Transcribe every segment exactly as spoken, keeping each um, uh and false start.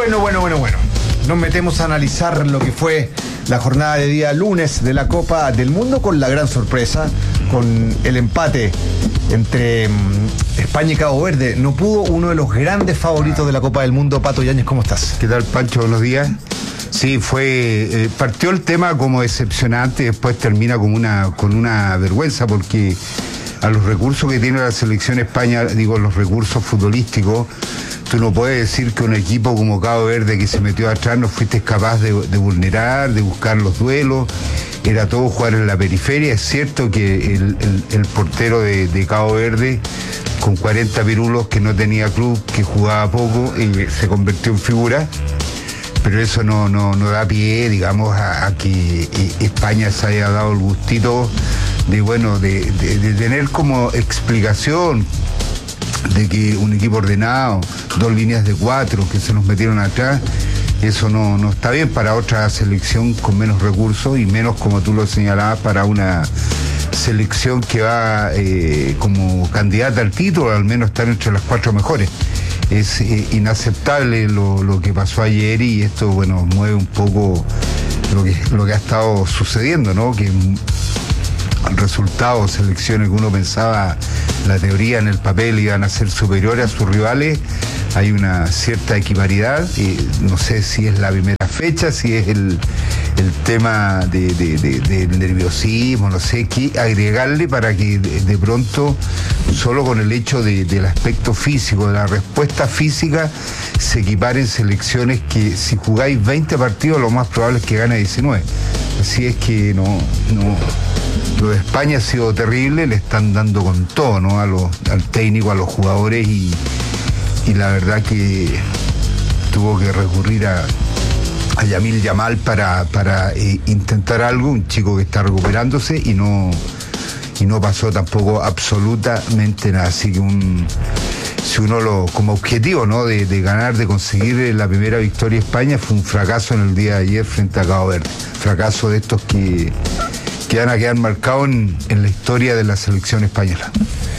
Bueno, bueno, bueno, bueno. Nos metemos a analizar lo que fue la jornada de día lunes de la Copa del Mundo con la gran sorpresa, con el empate entre España y Cabo Verde. No pudo uno de los grandes favoritos de la Copa del Mundo. Pato Yáñez, ¿cómo estás? ¿Qué tal, Pancho? Buenos días. Sí, fue eh, partió el tema como decepcionante, después termina como una, con una vergüenza, porque a los recursos que tiene la selección España, digo, los recursos futbolísticos, tú no puedes decir que un equipo como Cabo Verde, que se metió atrás, no fuiste capaz de, de vulnerar, de buscar los duelos. Era todo jugar en la periferia. Es cierto que el, el, el portero de, de Cabo Verde, con cuarenta pirulos, que no tenía club, que jugaba poco, eh, se convirtió en figura, pero eso no, no, no da pie, digamos, a, a que eh, España se haya dado el gustito de, bueno, de, de, de tener como explicación de que un equipo ordenado, dos líneas de cuatro que se nos metieron atrás, eso no, no está bien para otra selección con menos recursos y menos, como tú lo señalabas, para una selección que va eh, como candidata al título, al menos estar entre las cuatro mejores. Es eh, inaceptable lo, lo que pasó ayer, y esto, bueno, mueve un poco lo que, lo que ha estado sucediendo, ¿no? Que resultados, selecciones que uno pensaba, la teoría en el papel iban a ser superiores a sus rivales, hay una cierta equiparidad, y no sé si es la primera fecha, si es el, el tema de, de, de, de nerviosismo, no sé qué agregarle para que de, de pronto, solo con el hecho de, del aspecto físico, de la respuesta física, se equiparen selecciones que, si jugáis veinte partidos, lo más probable es que gane diecinueve. Así es que no, no. Lo de España ha sido terrible, le están dando con todo, ¿no? A los, al técnico, a los jugadores, y, y la verdad que tuvo que recurrir a, a Yamil Yamal para, para eh, intentar algo, un chico que está recuperándose, y no, y no pasó tampoco absolutamente nada. Así que un, si uno lo, como objetivo, ¿no? de, de ganar, de conseguir la primera victoria de España, fue un fracaso en el día de ayer frente a Cabo Verde. Fracaso de estos que que van a quedar marcados en, en la historia de la selección española.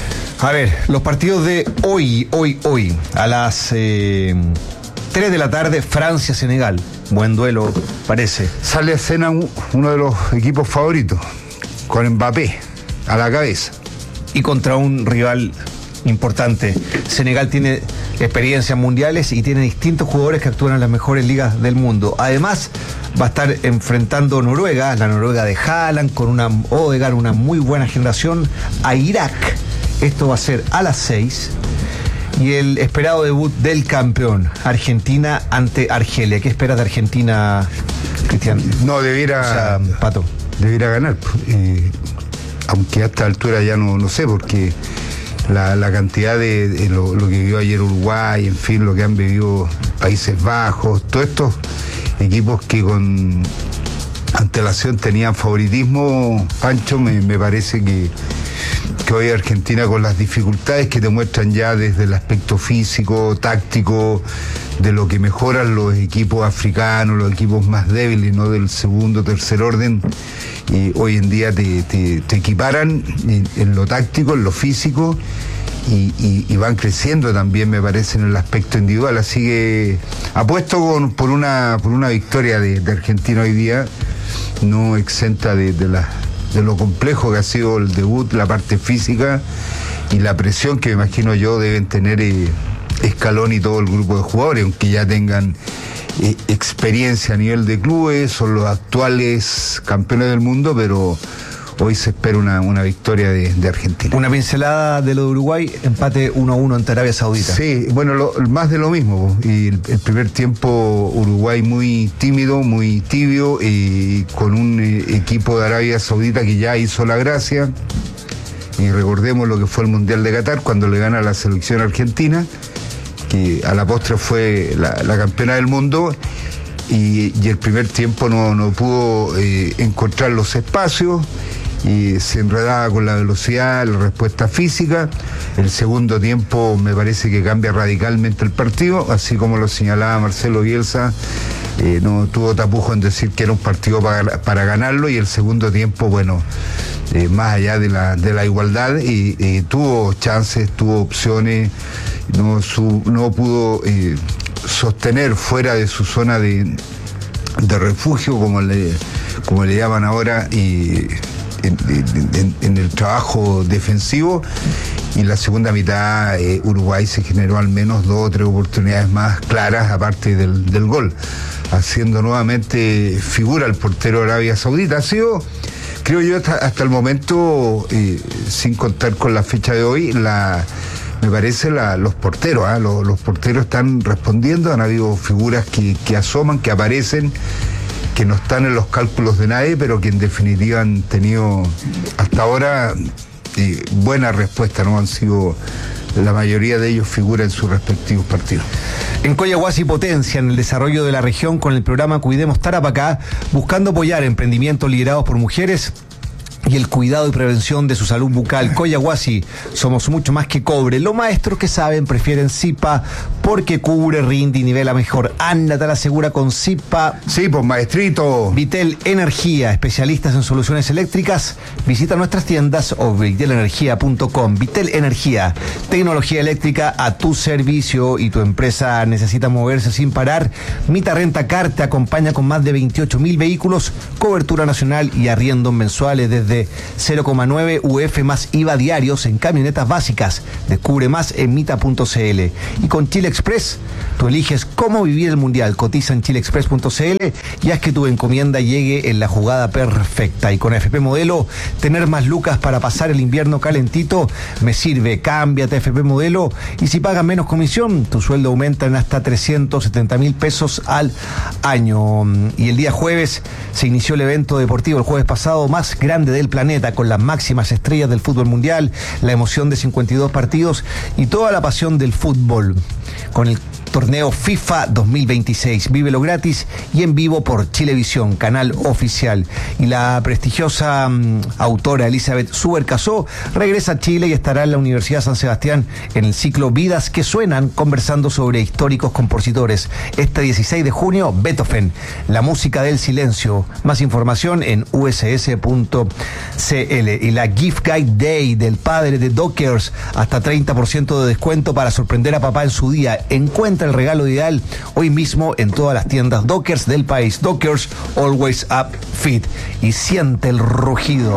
A ver, los partidos de hoy, hoy, hoy, a las eh, tres de la tarde, Francia-Senegal. Buen duelo, parece. Sale a escena uno de los equipos favoritos, con Mbappé a la cabeza. Y contra un rival importante. Senegal tiene experiencias mundiales y tiene distintos jugadores que actúan en las mejores ligas del mundo. Además, va a estar enfrentando Noruega, la Noruega de Haaland, con una Odegaard, una muy buena generación, a Irak. Esto va a ser a las seis. Y el esperado debut del campeón, Argentina ante Argelia. ¿Qué esperas de Argentina, Cristian? No, debiera... O sea, Pato. Debiera ganar. Eh, aunque a esta altura ya no, no sé, porque la, la cantidad de, de lo, lo que vivió ayer Uruguay, en fin, lo que han vivido Países Bajos, todos estos equipos que con antelación tenían favoritismo, Pancho, me, me parece que, que hoy Argentina, con las dificultades que te muestran ya desde el aspecto físico, táctico, de lo que mejoran los equipos africanos, los equipos más débiles, ¿no? Del segundo, tercer orden, y hoy en día te, te, te equiparan en, en lo táctico, en lo físico, Y, y, y van creciendo también, me parece, en el aspecto individual. Así que apuesto con, por una por una victoria de, de Argentina hoy día, no exenta de, de, la, de lo complejo que ha sido el debut, la parte física y la presión que me imagino yo deben tener eh, Scaloni y todo el grupo de jugadores, aunque ya tengan eh, experiencia a nivel de clubes, son los actuales campeones del mundo, pero hoy se espera una, una victoria de, de Argentina. Una pincelada de lo de Uruguay, empate uno a uno ante Arabia Saudita. Sí, bueno, lo, más de lo mismo. Y el, el primer tiempo Uruguay muy tímido, muy tibio, y con un eh, equipo de Arabia Saudita que ya hizo la gracia. Y recordemos lo que fue el Mundial de Qatar, cuando le gana a la selección argentina, que a la postre fue la, la campeona del mundo. Y, y el primer tiempo no, no pudo eh, encontrar los espacios, y se enredaba con la velocidad, la respuesta física. El segundo tiempo me parece que cambia radicalmente el partido, así como lo señalaba Marcelo Bielsa, eh, no tuvo tapujo en decir que era un partido para, para ganarlo, y el segundo tiempo, bueno, eh, más allá de la, de la igualdad, y, eh, tuvo chances, tuvo opciones, no, su, no pudo... Eh, sostener fuera de su zona de, de refugio, como le, como le llaman ahora, y en, en, en el trabajo defensivo. Y en la segunda mitad eh, Uruguay se generó al menos dos o tres oportunidades más claras, aparte del, del gol, haciendo nuevamente figura el portero de Arabia Saudita. Ha sido, creo yo, hasta, hasta el momento, eh, sin contar con la fecha de hoy, la me parece la, los porteros, ¿eh? los, los porteros están respondiendo. Han habido figuras que, que asoman, que aparecen, que no están en los cálculos de nadie, pero que en definitiva han tenido hasta ahora eh, buena respuesta, ¿no? Han sido, la mayoría de ellos figuran en sus respectivos partidos. En Coyahuasi potencia en el desarrollo de la región con el programa Cuidemos Tarapacá, buscando apoyar emprendimientos liderados por mujeres y el cuidado y prevención de su salud bucal. Coyahuasi, somos mucho más que cobre. Los maestros que saben prefieren Zipa porque cubre, rinde y nivela mejor. Ándate a la segura con Zipa. Sí, pues maestrito. Vitel Energía, especialistas en soluciones eléctricas. Visita nuestras tiendas o vitel energía punto com. Vitel Energía, tecnología eléctrica a tu servicio, y tu empresa necesita moverse sin parar. Mita Renta Car te acompaña con más de veintiocho mil vehículos, cobertura nacional y arriendos mensuales desde cero coma nueve U F más I V A diarios en camionetas básicas. Descubre más en mita punto c l. Y con Chile Express, tú eliges cómo vivir el mundial. Cotiza en chile express punto c l y haz que tu encomienda llegue en la jugada perfecta. Y con A F P Modelo, tener más lucas para pasar el invierno calentito me sirve. Cámbiate a A F P Modelo y si pagas menos comisión, tu sueldo aumenta en hasta trescientos setenta mil pesos al año. Y el día jueves se inició el evento deportivo, el jueves pasado, más grande del planeta, con las máximas estrellas del fútbol mundial, la emoción de cincuenta y dos partidos y toda la pasión del fútbol, con el torneo FIFA dos mil veintiséis. Vívelo gratis y en vivo por Chilevisión, canal oficial. Y la prestigiosa um, autora Elizabeth Subercasó regresa a Chile y estará en la Universidad San Sebastián en el ciclo Vidas que Suenan, conversando sobre históricos compositores. Este dieciséis de junio, Beethoven, la música del silencio. Más información en u s s punto c l. Y la Gift Guide Day del padre de Dockers, hasta treinta por ciento de descuento para sorprender a papá en su día. Encuentra el regalo ideal hoy mismo en todas las tiendas Dockers del país. Dockers, always up fit. Y siente el rugido.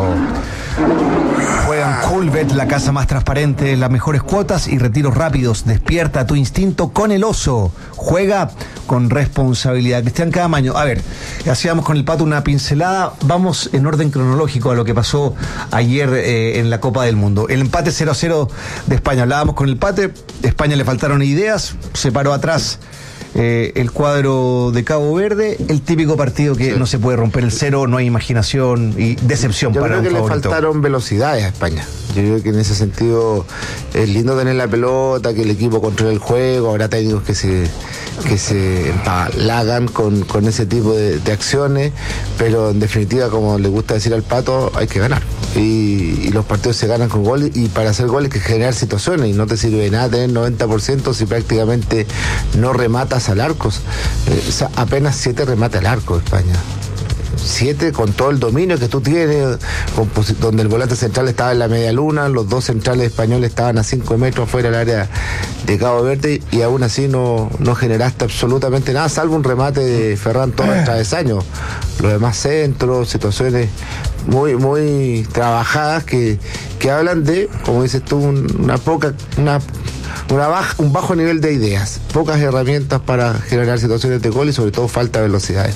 Juegan Coolbet, la casa más transparente, las mejores cuotas y retiros rápidos. Despierta tu instinto con el oso. Juega con responsabilidad. Cristian Camaño, a ver, hacíamos con el Pato una pincelada. Vamos en orden cronológico a lo que pasó ayer eh, en la Copa del Mundo. El empate cero a cero de España. Hablábamos con el Pate. España le faltaron ideas, se paró atrás eh, el cuadro de Cabo Verde, el típico partido que sí. No se puede romper el cero, no hay imaginación y decepción. Yo para creo un que favorito. Le faltaron velocidades a España. Yo creo que en ese sentido es lindo tener la pelota, que el equipo controle el juego. Habrá técnicos que se que se empalagan con, con ese tipo de, de acciones, pero en definitiva, como le gusta decir al Pato, hay que ganar. Y, y los partidos se ganan con goles, y para hacer goles hay que generar situaciones, y no te sirve de nada tener noventa por ciento si prácticamente no rematas al arco. Eh, o sea, apenas siete remates al arco España. Siete con todo el dominio que tú tienes, con, donde el volante central estaba en la media luna, los dos centrales españoles estaban a cinco metros fuera del área de Cabo Verde, y aún así no, no generaste absolutamente nada, salvo un remate de Ferran Torres travesaño. Los demás centros, situaciones muy muy trabajadas que, que hablan de, como dices tú, una poca, una Una baja, un bajo nivel de ideas, pocas herramientas para generar situaciones de gol y sobre todo falta de velocidad.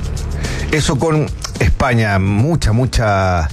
Eso con España, mucha, mucha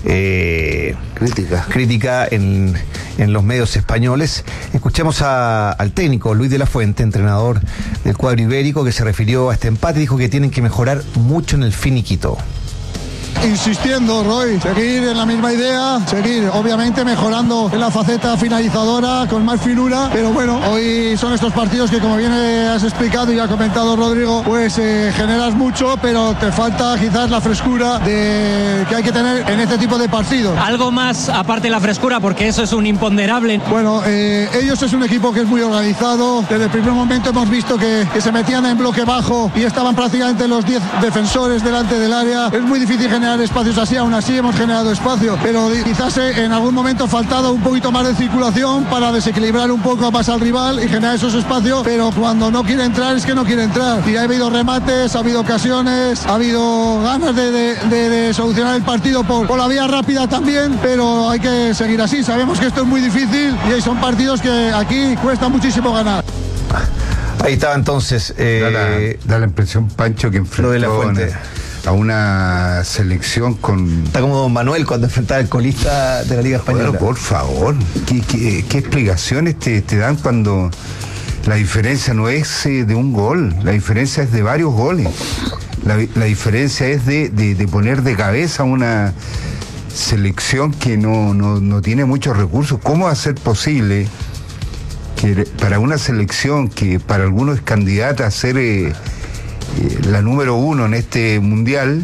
eh, crítica, crítica en, en los medios españoles. Escuchemos a, al técnico Luis de la Fuente, entrenador del cuadro ibérico, que se refirió a este empate y dijo que tienen que mejorar mucho en el finiquito. Insistiendo, Roy, seguir en la misma idea, seguir obviamente mejorando en la faceta finalizadora con más finura, pero bueno, hoy son estos partidos que, como bien has explicado y ha comentado Rodrigo, pues eh, generas mucho, pero te falta quizás la frescura de, que hay que tener en este tipo de partidos. Algo más aparte de la frescura, porque eso es un imponderable. Bueno, eh, ellos es un equipo que es muy organizado. Desde el primer momento hemos visto que, que se metían en bloque bajo y estaban prácticamente los diez defensores delante del área. Es muy difícil generar espacios así, aún así hemos generado espacio, pero quizás en algún momento ha faltado un poquito más de circulación para desequilibrar un poco más al rival y generar esos espacios, pero cuando no quiere entrar es que no quiere entrar. Y ha habido remates, ha habido ocasiones, ha habido ganas de, de, de, de solucionar el partido por, por la vía rápida también, pero hay que seguir así. Sabemos que esto es muy difícil y son partidos que aquí cuesta muchísimo ganar. Ahí estaba entonces. Eh, da, la, da la impresión, Pancho, que enfrentó de la Fuente. a una selección con... Está como Don Manuel cuando enfrentaba al colista de la Liga Española. Bueno, por favor, ¿qué, qué, qué explicaciones te, te dan cuando la diferencia no es eh, de un gol? La diferencia es de varios goles. La, la diferencia es de, de, de poner de cabeza una selección que no, no, no tiene muchos recursos. ¿Cómo va a ser posible que para una selección que para algunos es candidata a ser eh, eh, la número uno en este mundial,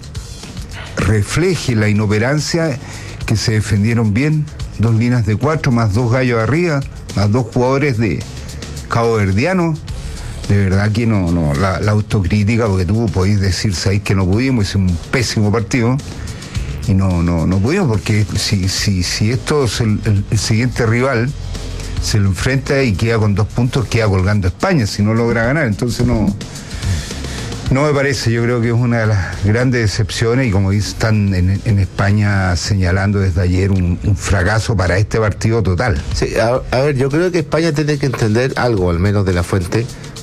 refleje la inoperancia, que se defendieron bien, dos líneas de cuatro, más dos gallos arriba, más dos jugadores de caboverdianos? De verdad que no, no, la, la autocrítica, porque tú podéis decir, sabéis que no pudimos, hicimos un pésimo partido, y no, no, no pudimos, porque si, si, si esto es el, el, el siguiente rival se lo enfrenta y queda con dos puntos, queda colgando España si no logra ganar. Entonces no no me parece. Yo creo que es una de las grandes decepciones, y como están en, en España señalando desde ayer, un, un fracaso para este partido total. Sí, a, a ver, yo creo que España tiene que entender algo, al menos de la Fuente,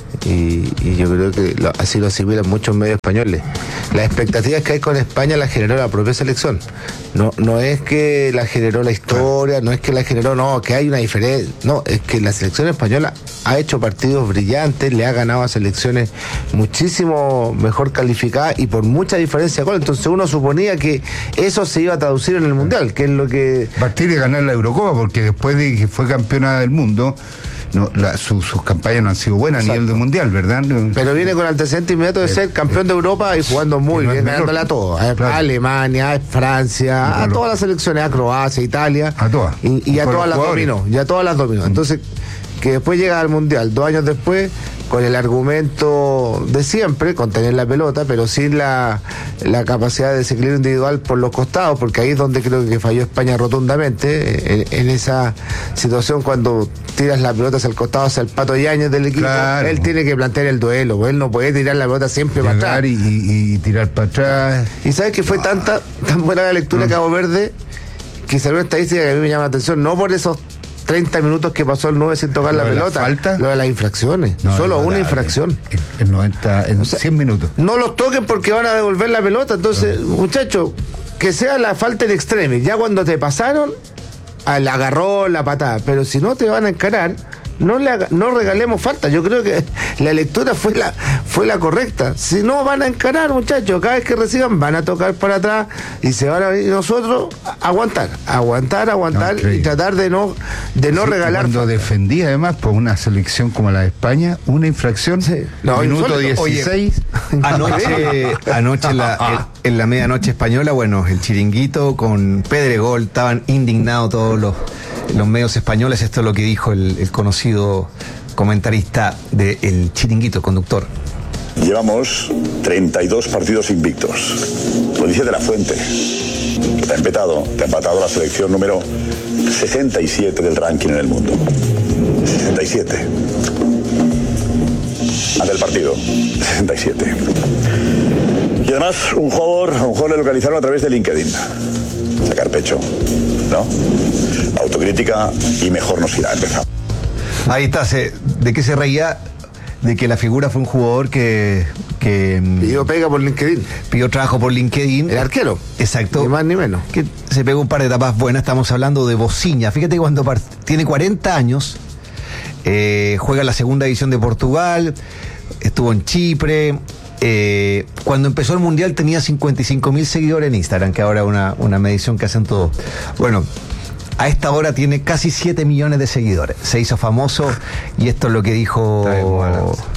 y, y yo creo que lo, así lo asimilan muchos medios españoles. Las expectativas que hay con España las generó la propia selección. No, no es que la generó la historia, no es que la generó, no, que hay una diferencia. No, es que la selección española ha hecho partidos brillantes, le ha ganado a selecciones muchísimo mejor calificadas y por mucha diferencia de gol. Entonces uno suponía que eso se iba a traducir en el Mundial, que es lo que... Partir de ganar la Eurocopa, porque después de que fue campeona del mundo, no, la, su, sus campañas no han sido buenas. Exacto. A nivel de mundial, ¿verdad? Pero viene con antecedente inmediato de ser campeón de Europa y jugando muy bien, ganándole a todos, a, claro. a Alemania, a Francia, a, a todas las selecciones, a Croacia, Italia, a todas, y, y a todas las dominó, y a todas las dominó. Entonces, que después llega al Mundial, dos años después, con el argumento de siempre, con tener la pelota, pero sin la, la capacidad de desequilibrio individual por los costados, porque ahí es donde creo que falló España rotundamente, en, en esa situación cuando tiras la pelota hacia el costado, hacia el Pato Yáñez del equipo, claro. Él tiene que plantear el duelo, pues él no puede tirar la pelota siempre Llegar para atrás. Y, y, y tirar para atrás. Y sabes que fue tanta, tan buena la lectura de Cabo Verde, que salió una estadística que a mí me llama la atención, no por esos treinta minutos que pasó el nueve sin tocar la pelota, la falta, lo de las infracciones, no, solo una infracción en, en noventa, en o sea, cien minutos. No los toquen porque van a devolver la pelota. Entonces, no. Muchachos, que sea la falta en extremis, ya cuando te pasaron, la agarró la patada, pero si no te van a encarar, no le haga, no regalemos falta. Yo creo que la lectura fue la fue la correcta. Si no van a encarar, muchachos, cada vez que reciban van a tocar para atrás y se van a venir nosotros a aguantar, aguantar, aguantar no, y tratar de no de no sí, regalar cuando falta. Defendía además por una selección como la de España, una infracción, sí. No, minuto dieciséis. Oye, anoche anoche en la, en, en la medianoche española, bueno, el Chiringuito con Pedregol, estaban indignados todos los los medios españoles. Esto es lo que dijo el, el conocido comentarista de El Chiringuito, conductor. Llevamos treinta y dos partidos invictos. Lo dice De la Fuente. Te ha empatado, te ha empatado la selección número sesenta y siete del ranking en el mundo. sesenta y siete. Ante el partido, sesenta y siete. Y además, un jugador, un jugador le localizaron a través de LinkedIn. Sacar pecho, ¿no? Autocrítica y mejor nos irá a empezar. Ahí está, se, ¿de qué se reía? De que la figura fue un jugador que... que pidió pega por LinkedIn. Pidió trabajo por LinkedIn. El arquero. Exacto. Ni más ni menos. Que se pegó un par de tapas buenas. Estamos hablando de Bociña. Fíjate que cuando part... tiene cuarenta años, eh, juega en la segunda división de Portugal, estuvo en Chipre. Eh, cuando empezó el Mundial tenía cincuenta y cinco mil seguidores en Instagram, que ahora es una, una medición que hacen todos. Bueno, a esta hora tiene casi siete millones de seguidores. Se hizo famoso y esto es lo que dijo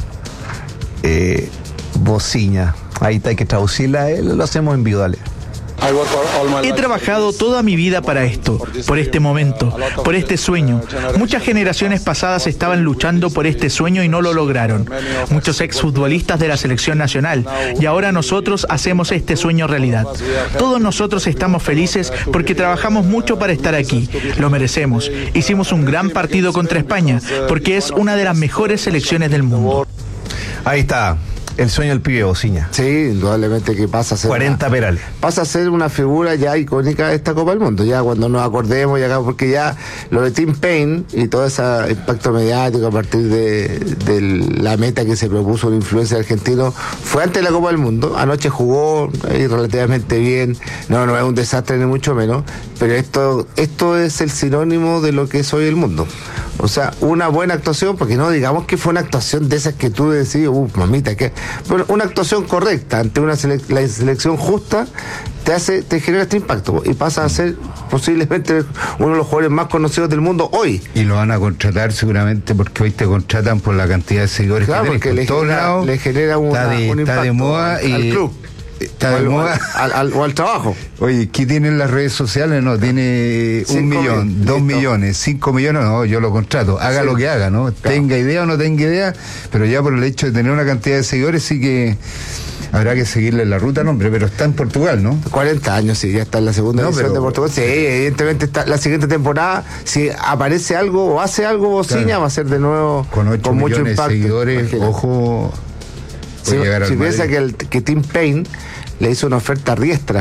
eh, Bociña. Ahí está, hay que traducirla, eh, lo hacemos en vivo, dale. He trabajado toda mi vida para esto, por este momento, por este sueño. Muchas generaciones pasadas estaban luchando por este sueño y no lo lograron. Muchos exfutbolistas de la selección nacional. Y ahora nosotros hacemos este sueño realidad. Todos nosotros estamos felices porque trabajamos mucho para estar aquí. Lo merecemos. Hicimos un gran partido contra España porque es una de las mejores selecciones del mundo. Ahí está. El sueño del pibe Bociña. Sí, indudablemente que pasa a ser cuarenta una, perales. Pasa a ser una figura ya icónica de esta Copa del Mundo, ya cuando nos acordemos, ya porque ya lo de Tim Payne y todo ese impacto mediático a partir de, de la meta que se propuso un influencer argentino, fue antes de la Copa del Mundo. Anoche jugó ahí relativamente bien, no, no es un desastre ni mucho menos, pero esto, esto es el sinónimo de lo que es hoy el mundo. O sea, una buena actuación, porque no digamos que fue una actuación de esas que tú decís, uff, mamita, que bueno, una actuación correcta ante una sele- la selección justa te hace, te genera este impacto y pasa a ser posiblemente uno de los jugadores más conocidos del mundo hoy. Y lo van a contratar seguramente porque hoy te contratan por la cantidad de seguidores claro, que tenés. Porque por le genera, lados, le genera una, está de, un impacto está de moda al, y al club. Está de al, moda. Al, al, o al trabajo. Oye, ¿qué tienen las redes sociales? No, tiene Cinco un millón, mil, dos listo. millones, cinco millones, no, yo lo contrato. Haga Sí. lo que haga, ¿no? Claro. Tenga idea o no tenga idea, pero ya por el hecho de tener una cantidad de seguidores sí que habrá que seguirle la ruta, no, hombre, pero está en Portugal, ¿no? cuarenta años, sí, ya está en la segunda No, división pero- de Portugal. Sí, evidentemente está la siguiente temporada, si aparece algo o hace algo Bociña, Claro. va a ser de nuevo Con ocho mucho millones impacto. de seguidores, Imagínate. ojo, Si, puede llegar al si piensa Madrid. que, el, que Tim Payne le hizo una oferta a Riestra,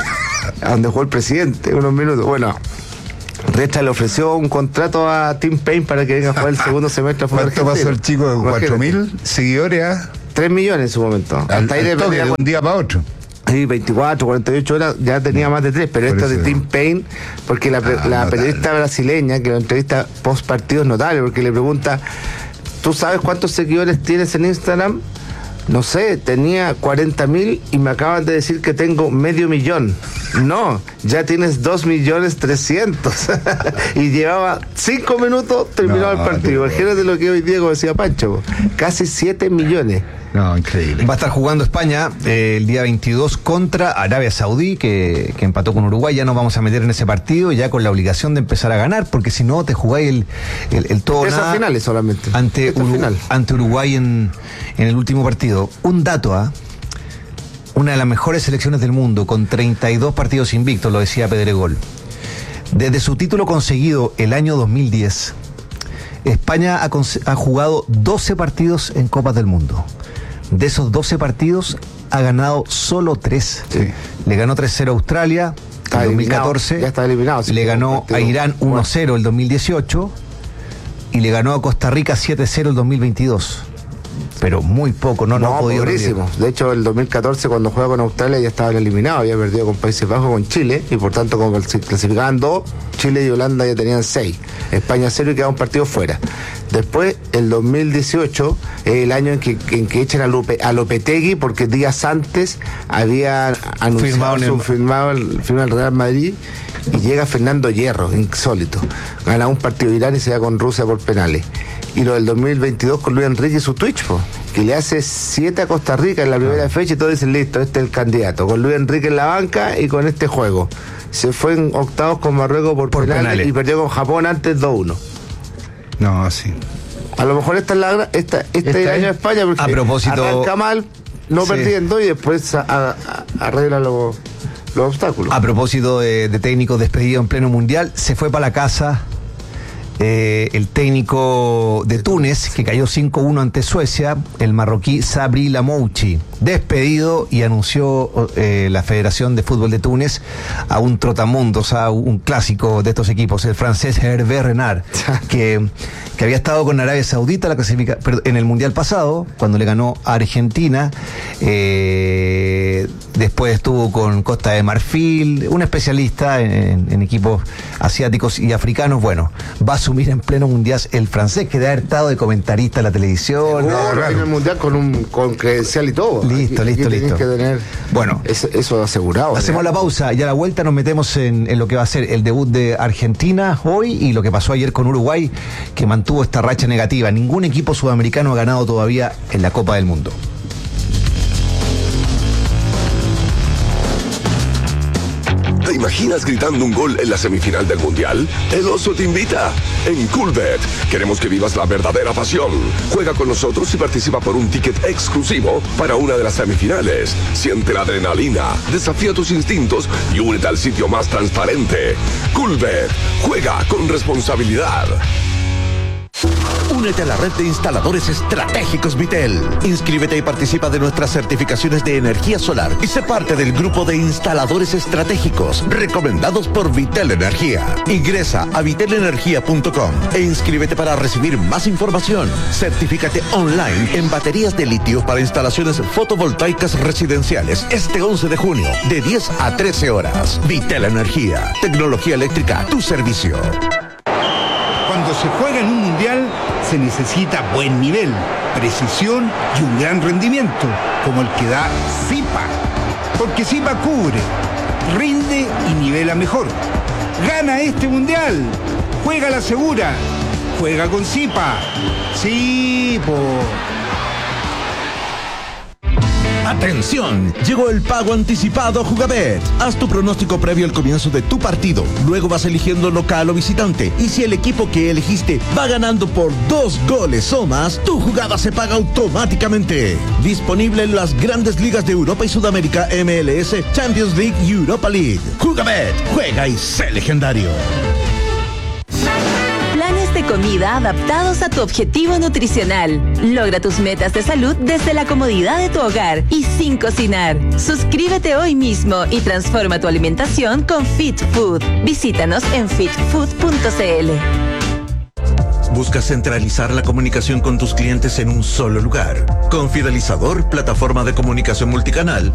a donde jugó el presidente, unos minutos. Bueno, Riestra le ofreció un contrato a Tim Payne para que venga a jugar el segundo semestre. a fútbol ¿Cuánto pasó argentino. el chico de Imagínate. cuatro mil seguidores a Tres millones en su momento. al, Hasta ahí al toque, dependía de un día para otro? Sí, veinticuatro, cuarenta y ocho horas, ya tenía más de tres, pero Por esto de eso. Tim Payne, porque la, Ah, la notable. periodista brasileña que lo entrevista post partido es notable, porque le pregunta, ¿tú sabes cuántos seguidores tienes en Instagram? No sé, tenía cuarenta mil y me acaban de decir que tengo medio millón. No, ya tienes dos millones trescientos. Y llevaba cinco minutos terminado No, el partido. no. Imagínate lo que hoy Diego decía Pancho, casi siete millones. No, increíble. Va a estar jugando España eh, el día veintidós contra Arabia Saudí, que, que empató con Uruguay. Ya nos vamos a meter en ese partido, ya con la obligación de empezar a ganar, porque si no te jugáis el, el, el todo Esas nada finales solamente. ante, Esta Uru- final. ante Uruguay en, en el último partido. Un dato, ¿ah? Una de las mejores selecciones del mundo, con treinta y dos partidos invictos, lo decía Pedregol. Desde su título conseguido el año dos mil diez, España ha, conse- ha jugado doce partidos en Copas del Mundo. De esos doce partidos ha ganado solo tres. Sí. Le ganó tres cero a Australia Está en dos mil eliminado, catorce. ya está eliminado, sí, Le fue ganó un a partido Irán uno cero el dos mil dieciocho. Y le ganó a Costa Rica siete cero el dos mil veintidós. Pero muy poco, no, no, No, ha podido pobrísimo. rendir. De hecho, el dos mil catorce, cuando juega con Australia, ya estaban eliminados. Había perdido con Países Bajos, con Chile. Y por tanto, como se clasificaban dos, Chile y Holanda ya tenían seis. España cero y quedaba un partido fuera. Después, el dos mil dieciocho, es el año en que, en que echan a, Lupe, a Lopetegui, porque días antes había anunciado Firmado en el- su firmado el, firma el Real Madrid. Y llega Fernando Hierro, insólito. Gana un partido de Irán y se va con Rusia por penales. Y lo del dos mil veintidós con Luis Enrique y su Twitch, po, que le hace siete a Costa Rica en la primera fecha y todos dicen, listo, este es el candidato. Con Luis Enrique en la banca y con este juego. Se fue en octavos con Marruecos por, Por penales, penales. y perdió con Japón antes dos uno. No, sí. A lo mejor esta es la gra- esta, este es el Esta año de es- España, porque A propósito- arranca mal, no Sí. perdiendo, y después a- a- a- arregla los, los obstáculos. A propósito de, de técnicos despedidos en pleno mundial, se fue para la casa eh, el técnico de Túnez, que cayó cinco uno ante Suecia, el marroquí Sabri Lamouchi, despedido, y anunció eh, la Federación de Fútbol de Túnez a un trotamundos, a un clásico de estos equipos, el francés Hervé Renard, que, que había estado con Arabia Saudita la clasifica, perdón, en el Mundial pasado, cuando le ganó a Argentina. Eh, después estuvo con Costa de Marfil, un especialista en, en equipos asiáticos y africanos. Bueno, va a asumir en pleno mundial el francés, que debe haber estado de comentarista en la televisión. No, raro. en el mundial con un con credencial y todo. Listo, Aquí- listo, aquí listo. tienes que tener Bueno. eso, eso asegurado. Hacemos la pausa y a la vuelta nos metemos en, en lo que va a ser el debut de Argentina hoy y lo que pasó ayer con Uruguay, que mantuvo esta racha negativa. Ningún equipo sudamericano ha ganado todavía en la Copa del Mundo. ¿Te imaginas gritando un gol en la semifinal del Mundial? El Oso te invita. En Coolbet queremos que vivas la verdadera pasión. Juega con nosotros y participa por un ticket exclusivo para una de las semifinales. Siente la adrenalina, desafía tus instintos y únete al sitio más transparente. Coolbet. Juega con responsabilidad. Únete a la red de instaladores estratégicos Vitel. Inscríbete y participa de nuestras certificaciones de energía solar y sé parte del grupo de instaladores estratégicos recomendados por Vitel Energía. Ingresa a vitel energía punto com e inscríbete para recibir más información. Certifícate online en baterías de litio para instalaciones fotovoltaicas residenciales este once de junio de diez a trece horas. Vitel Energía. Tecnología eléctrica a tu servicio. Cuando se juega en un mundial, se necesita buen nivel, precisión y un gran rendimiento, como el que da Zipa. Porque Zipa cubre, rinde y nivela mejor. Gana este mundial. Juega la segura. Juega con Zipa. Sí, po. ¡Atención! Llegó el pago anticipado a Jugabet. Haz tu pronóstico previo al comienzo de tu partido. Luego vas eligiendo local o visitante. Y si el equipo que elegiste va ganando por dos goles o más, tu jugada se paga automáticamente. Disponible en las grandes ligas de Europa y Sudamérica, M L S, Champions League y Europa League. Jugabet. Juega y sé legendario. Planes de comida adaptados a tu objetivo nutricional. Logra tus metas de salud desde la comodidad de tu hogar y sin cocinar. Suscríbete hoy mismo y transforma tu alimentación con Fit Food. Visítanos en fit food punto c l. ¿Buscas centralizar la comunicación con tus clientes en un solo lugar? Con Fidelizador, plataforma de comunicación multicanal,